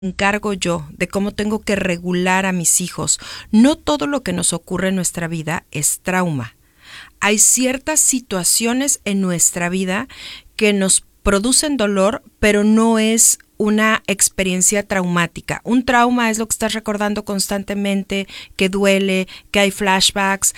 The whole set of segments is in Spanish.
encargo yo de cómo tengo que regular a mis hijos. No todo lo que nos ocurre en nuestra vida es trauma. Hay ciertas situaciones en nuestra vida que nos producen dolor, pero no es una experiencia traumática. Un trauma es lo que estás recordando constantemente, que duele, que hay flashbacks,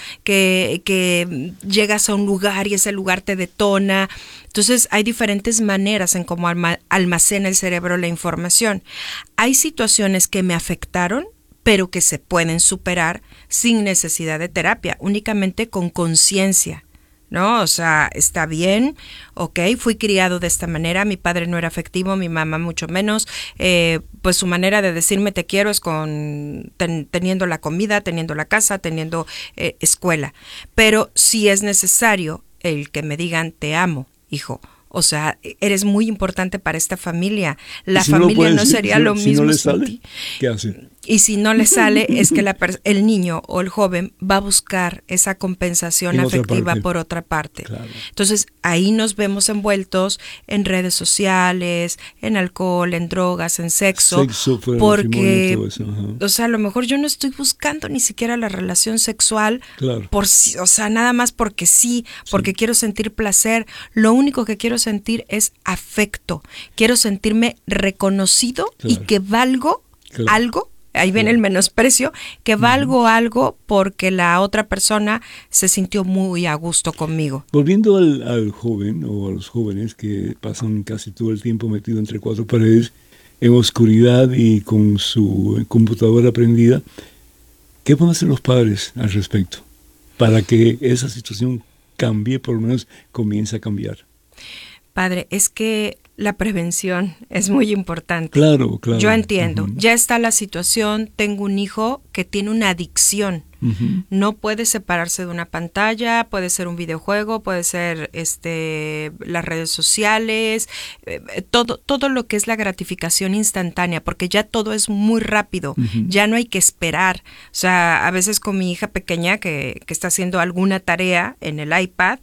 que llegas a un lugar y ese lugar te detona. Entonces hay diferentes maneras en cómo almacena el cerebro la información. Hay situaciones que me afectaron, pero que se pueden superar sin necesidad de terapia, únicamente con conciencia, ¿no? O sea, está bien, ok, fui criado de esta manera, mi padre no era afectivo, mi mamá mucho menos, pues su manera de decirme te quiero es teniendo la comida, teniendo la casa, teniendo escuela, pero sí es necesario el que me digan te amo, hijo. O sea, eres muy importante para esta familia. La familia no sería lo mismo. Si no le sale, ¿qué hace? Y si no le sale, es que el niño o el joven va a buscar esa compensación afectiva por otra parte. Claro. Entonces, ahí nos vemos envueltos en redes sociales, en alcohol, en drogas, en sexo porque, o sea, a lo mejor yo no estoy buscando ni siquiera la relación sexual, claro. O sea, nada más porque porque quiero sentir placer. Lo único que quiero sentir es afecto. Quiero sentirme reconocido y que valgo algo. Ahí viene el menosprecio, que valgo algo porque la otra persona se sintió muy a gusto conmigo. Volviendo al joven o a los jóvenes que pasan casi todo el tiempo metido entre cuatro paredes, en oscuridad y con su computadora prendida, ¿qué pueden hacer los padres al respecto para que esa situación cambie, por lo menos comience a cambiar? Padre, es que la prevención es muy importante. Claro. Yo entiendo. Ya está la situación, tengo un hijo que tiene una adicción. No puede separarse de una pantalla, puede ser un videojuego, puede ser las redes sociales, todo lo que es la gratificación instantánea, porque ya todo es muy rápido, ya no hay que esperar. O sea, a veces con mi hija pequeña que está haciendo alguna tarea en el iPad,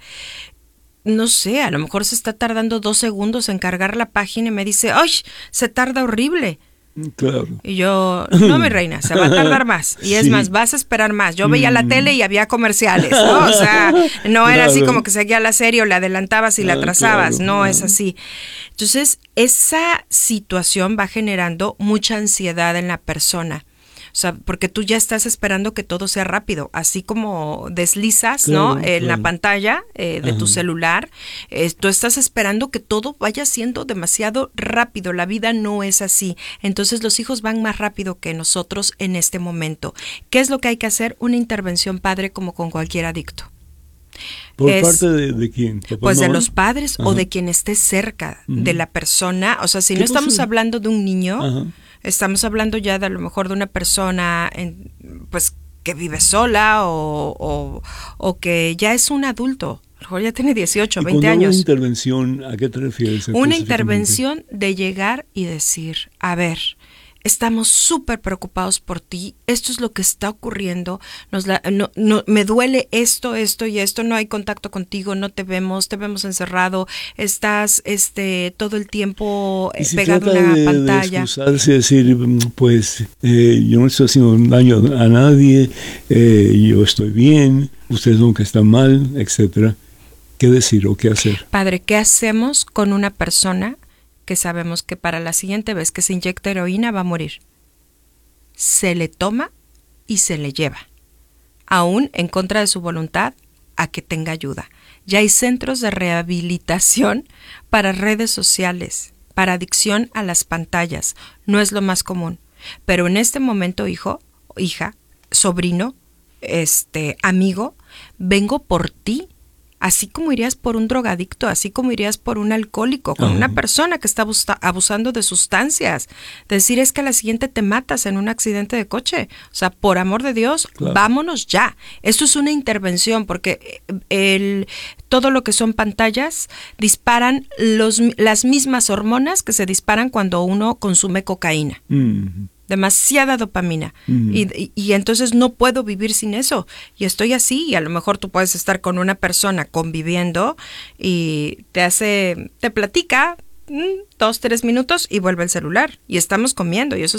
no sé, a lo mejor se está tardando 2 segundos en cargar la página y me dice, ¡ay! Se tarda horrible. Claro. Y yo, no, mi reina, se va a tardar más. Y es más, vas a esperar más. Yo veía la tele y había comerciales, ¿no? O sea, no era así como que seguía la serie o la adelantabas y la atrasabas. No es así. Entonces, esa situación va generando mucha ansiedad en la persona. O sea, porque tú ya estás esperando que todo sea rápido, así como deslizas, ¿no? En la pantalla de tu celular, tú estás esperando que todo vaya siendo demasiado rápido. La vida no es así. Entonces los hijos van más rápido que nosotros en este momento. ¿Qué es lo que hay que hacer? Una intervención, padre, como con cualquier adicto. ¿Por parte de quién? Pues de los padres o de quien esté cerca de la persona. O sea, si no estamos hablando de un niño, estamos hablando ya de a lo mejor de una persona pues que vive sola o que ya es un adulto. A lo mejor ya tiene 18, 20 años. ¿Una intervención, a qué te refieres? Una intervención de llegar y decir, a ver, estamos súper preocupados por ti, esto es lo que está ocurriendo, me duele esto y esto, no hay contacto contigo, no te vemos encerrado, estás todo el tiempo pegado a una pantalla. Y si trata de decir, pues yo no estoy haciendo daño a nadie, yo estoy bien, ustedes nunca están mal, etcétera. ¿Qué decir o qué hacer? Padre, ¿qué hacemos con una persona que sabemos que para la siguiente vez que se inyecta heroína va a morir? Se le toma y se le lleva, aún en contra de su voluntad, a que tenga ayuda. Ya hay centros de rehabilitación para redes sociales, para adicción a las pantallas. No es lo más común, pero en este momento, hijo, hija, sobrino, amigo, vengo por ti. Así como irías por un drogadicto, así como irías por un alcohólico, con una persona que está abusando de sustancias. Decir es que a la siguiente te matas en un accidente de coche. O sea, por amor de Dios, vámonos ya. Esto es una intervención porque todo lo que son pantallas disparan las mismas hormonas que se disparan cuando uno consume cocaína. Demasiada dopamina y entonces no puedo vivir sin eso y estoy así. Y a lo mejor tú puedes estar con una persona conviviendo y te platica 2, 3 minutos y vuelve el celular. Y estamos comiendo y eso